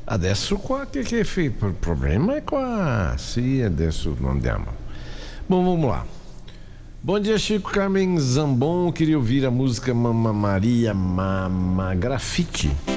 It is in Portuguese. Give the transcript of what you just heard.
Adesso qua che il problema è qua. Sì, adesso non andiamo. Bom, vamos lá. Bom dia, Chico, Carmen Zambon. Queria ouvir a música Mamma Maria Mama Grafite.